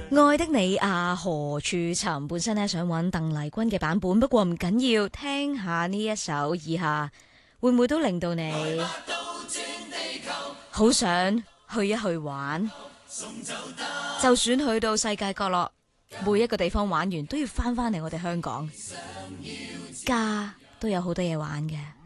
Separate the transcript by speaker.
Speaker 1: 愛的你啊何處尋，本身咧想揾鄧麗君嘅版本，不過唔緊要，聽下呢一首以下，會唔會都令到你好想去一去玩？就算去到世界角落，每一個地方玩完，都要翻返嚟我哋香港，家都有好多嘢玩嘅。